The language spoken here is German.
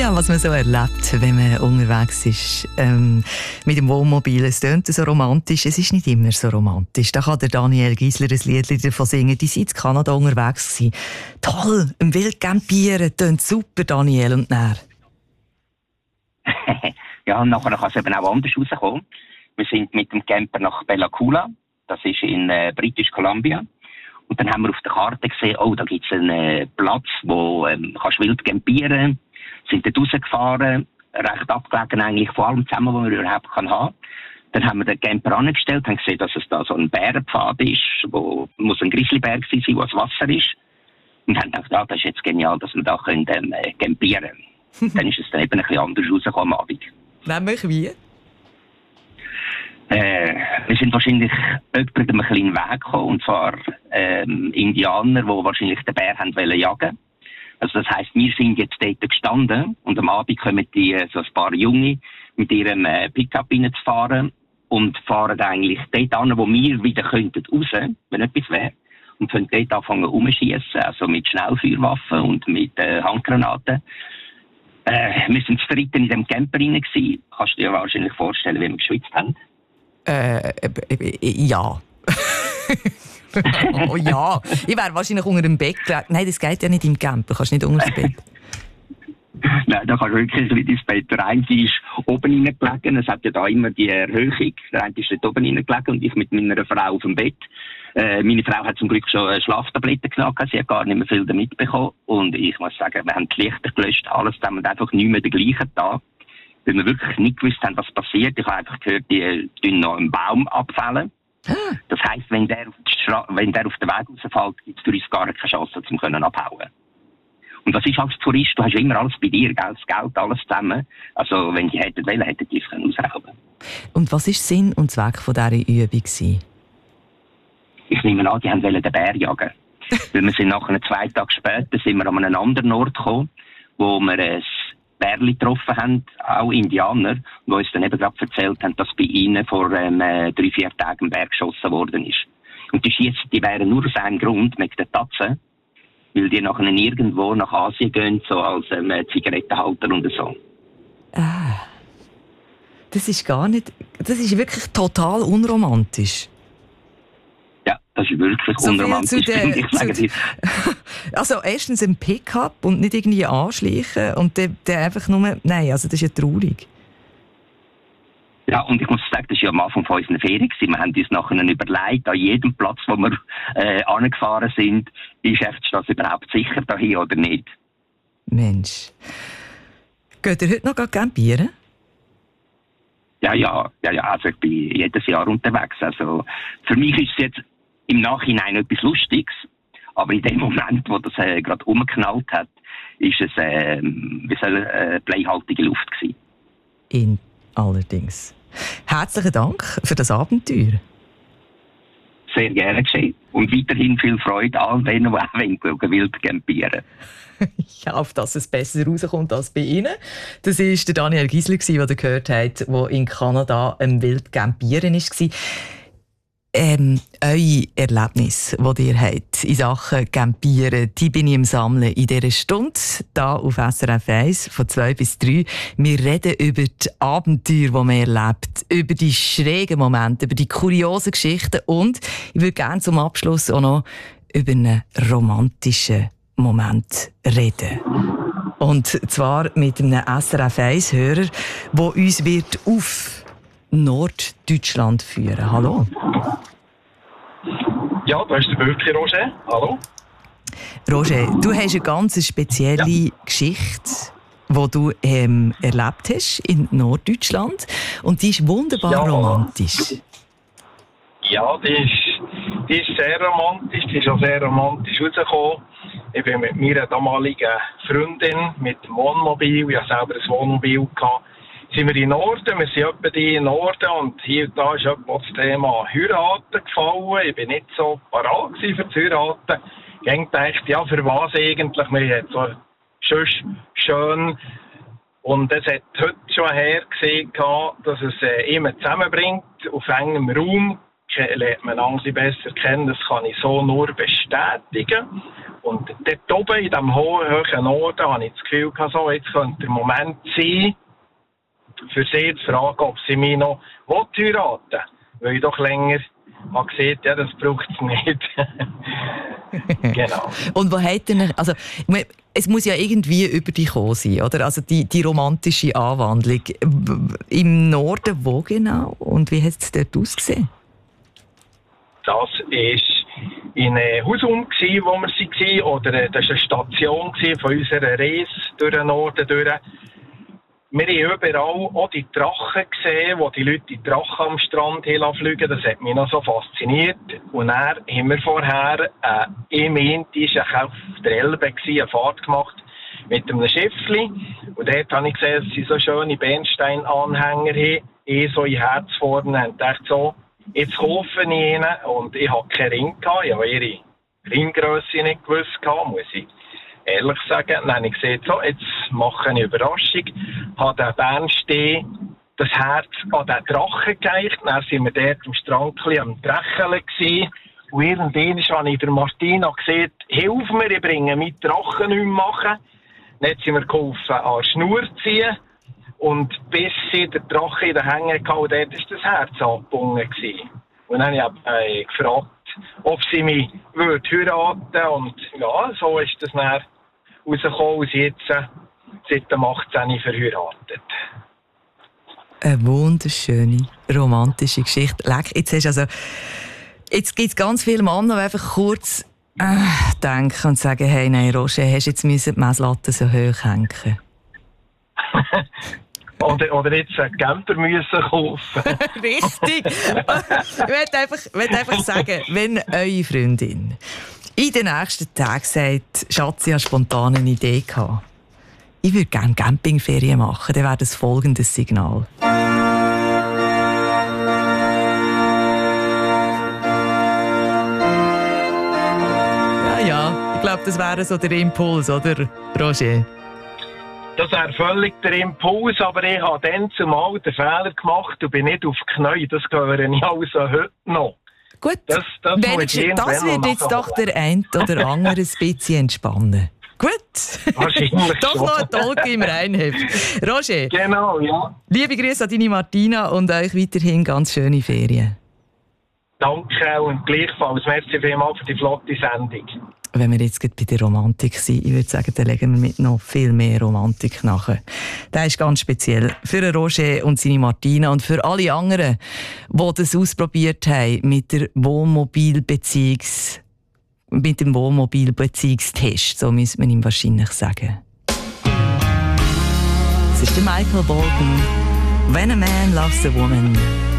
Ja, was man so erlebt, wenn man unterwegs ist mit dem Wohnmobil. Es tönt so romantisch, es ist nicht immer so romantisch. Da kann der Daniel Giesler ein Lied davon singen. Die sind in Kanada unterwegs gewesen. Toll, im Wild campieren, tönt super, Daniel. Und näher. Ja, und nachher kann es eben auch anders rauskommen. Wir sind mit dem Camper nach Bella Coola, das ist in British Columbia. Und dann haben wir auf der Karte gesehen, oh, da gibt es einen Platz, wo kannst wild campieren. Sind dort rausgefahren, recht abgelegen eigentlich von allem zusammen, was man überhaupt haben kann. Dann haben wir den Camper angestellt, haben gesehen, dass es da so ein Bärenpfad ist, wo muss ein Grizzlyberg sein, wo das Wasser ist. Und haben gedacht, ja, das ist jetzt genial, dass wir da können, campieren können. Dann ist es dann eben ein bisschen anders rausgekommen am Abend. Nämlich wie? Wir sind wahrscheinlich jemandem ein bisschen in den Weg gekommen, und zwar Indianer, die wahrscheinlich den Bär haben wollen jagen. Also das heisst, wir sind jetzt dort gestanden und am Abend kommen die, so ein paar Junge mit ihrem Pickup reinzufahren und fahren eigentlich dort an, wo wir wieder könnten raus, wenn etwas wäre, und können dort anfangen rumschiessen, also mit Schnellfeuerwaffen und mit Handgranaten. Wir sind zu dritten in dem Camper rein gewesen. Kannst du dir wahrscheinlich vorstellen, wie wir geschwitzt haben? Ja. Oh ja, ich wäre wahrscheinlich unter dem Bett gelegen. Nein, das geht ja nicht im Camper, du kannst nicht unter das Bett. Nein, da kannst du wirklich nicht ins Bett. Der eine ist oben reingelegen, es hat ja da immer die Erhöhung. Der eine ist dort oben reingelegen und ich mit meiner Frau auf dem Bett. Meine Frau hat zum Glück schon Schlaftabletten genommen, sie hat gar nicht mehr viel damit bekommen. Und ich muss sagen, wir haben die Lichter gelöscht, alles zusammen, einfach nicht mehr den gleichen Tag. Weil wir wirklich nicht gewusst haben, was passiert. Ich habe einfach gehört, die tun noch einen Baum abfällen. Das heisst, wenn der auf den Weg rausfällt, gibt es für uns gar keine Chance, um abhauen. Und was ist als Tourist? Du hast immer alles bei dir, Geld, das Geld, alles zusammen. Also, wenn die hätten wollen, hätten die es ausrauben. Und was war Sinn und Zweck von dieser Übung gewesen? Ich nehme an, die wollten den Bär jagen. Weil wir sind nachher 2 Tage später sind wir an einen anderen Ort gekommen, wo wir ein Bärli getroffen haben, auch Indianer, die uns dann eben gerade erzählt haben, dass bei ihnen vor 3-4 Tagen ein Bär geschossen worden ist. Und die schießen die Bären nur aus einem Grund, mit den Tatzen, weil die nachher irgendwo nach Asien gehen, so als Zigarettenhalter und so. Das ist gar nicht, das ist wirklich total unromantisch. Ja, das ist wirklich so unromantisch. Also erstens ein Pickup und nicht irgendwie anschleichen und dann einfach nur... Nein, also das ist ja traurig. Ja, und ich muss sagen, das war ja am Anfang von unserer Ferien. Wir haben uns nachher überlegt, an jedem Platz, wo wir angefahren sind, ist das überhaupt sicher dahin oder nicht. Mensch. Geht ihr heute noch campieren? Ja. Also ich bin jedes Jahr unterwegs. Also für mich ist es jetzt im Nachhinein etwas Lustiges. Aber in dem Moment, wo das gerade umgeknallt hat, ist es bleihaltige Luft gewesen. Allerdings. Herzlichen Dank für das Abenteuer. Sehr gerne geschehen. Und weiterhin viel Freude an denen, die auch wild campieren. Ja, auf dass es besser rauskommt als bei Ihnen. Das war der Daniel Giesler, den ihr gehört habt, der in Kanada wild campieren war. Eure Erlebnisse, die ihr habt in Sachen Campieren, die bin ich am Sammeln in dieser Stunde, hier auf SRF 1 von 2 bis 3. Wir reden über die Abenteuer, die man erlebt, über die schrägen Momente, über die kuriosen Geschichten und ich würde gerne zum Abschluss auch noch über einen romantischen Moment reden. Und zwar mit einem SRF 1-Hörer, der uns wird auf Norddeutschland führen. Hallo? Ja, da ist der wirklich Roger. Hallo? Roger, du hast eine ganz spezielle Geschichte, die du erlebt hast in Norddeutschland. Und die ist wunderbar romantisch. Ja, die ist sehr romantisch. Die ist auch sehr romantisch rausgekommen. Ich bin mit meiner damaligen Freundin mit dem Wohnmobil, ich hatte selber ein Wohnmobil, sind wir in Norden, wir sind etwa in den Norden und hier und da ist etwa das Thema Heiraten gefallen. Ich bin nicht so parat für das Heiraten. Ich dachte, ja, für was eigentlich? Wir haben so schön. Und es hat heute schon hergesehen, dass es immer zusammenbringt, auf engem Raum lernt man ein bisschen besser kennen. Das kann ich so nur bestätigen. Und dort oben in diesem hohen Norden habe ich das Gefühl gehabt, so, jetzt könnte der Moment sein, für sie zu fragen, ob sie mich noch heiraten will. Weil ich doch länger habe gesehen, ja, das braucht es nicht. Genau. Und wo hat denn, also, es muss ja irgendwie über dich gekommen sein, oder? Also die romantische Anwandlung. Im Norden wo genau? Und wie hat es dort ausgesehen? Das war in Husum, wo wir waren, oder das war eine Station von unserer Reise durch den Norden durch. Wir haben überall auch die Drachen gesehen, wo die Leute die Drachen am Strand fliegen. Das hat mich noch so fasziniert. Und dann haben wir vorher, im Inti, war auf der Elbe, eine Fahrt gemacht mit einem Schiffli. Und dort habe ich gesehen, dass sie so schöne Bernsteinanhänger haben, so in Herzform. Und dachte so, jetzt kaufe ich ihnen. Und ich hatte keinen Ring gehabt. Ich habe ihre Ringgrösse nicht gewusst, muss ich ehrlich sagen. Dann habe ich gesagt, so, jetzt mache ich eine Überraschung. Habe den Bernstein, das Herz an den Drachen gereicht. Dann waren wir dort am Strand am Drecheln gewesen. Und irgendwann habe ich der Martina gesagt, hilf mir, ich bringe meinen Drachen nicht mehr machen. Dann hat sie mir geholfen, an die Schnur zu ziehen. Und bis sie den Drachen in den Hängen hatte, dort war das Herz angebunden. Und dann habe ich gefragt, ob sie mich heiraten würde. Und ja, so ist das dann rausgekommen und sie jetzt seit dem 18 verheiratet. Eine wunderschöne, romantische Geschichte. Jetzt gibt es ganz viele Männer, die einfach kurz denken und sagen, hey, nein, Roger, hast du jetzt die Messlatte so hoch hängen? Oder jetzt einen Camper müssen kaufen. Richtig. Ich will einfach sagen, wenn eure Freundin in den nächsten Tagen sagt, Schatz, ich habe spontan eine Idee gehabt, ich würde gerne Campingferien machen, dann wäre das folgendes Signal. Ja, ich glaube, das wäre so der Impuls, oder, Roger? Das wäre völlig der Impuls, aber ich habe dann zumal den Fehler gemacht und bin nicht auf die Knie. Das höre ich also heute noch. Gut, das wird jetzt doch der ein oder andere ein bisschen entspannen. Gut. Wahrscheinlich doch noch ein Talk im Reinheft. Roger. Genau, ja. Liebe Grüße an deine Martina und euch weiterhin ganz schöne Ferien. Danke und gleichfalls. Merci vielmals für die flotte Sendung. Wenn wir jetzt bei der Romantik sind, ich würde sagen, dann legen wir mit noch viel mehr Romantik nach. Das ist ganz speziell für Roger und seine Martina und für alle anderen, die das ausprobiert haben mit dem Wohnmobilbeziehungstest. So müsste man ihm wahrscheinlich sagen. Das ist der Michael Bolton. When a man loves a woman.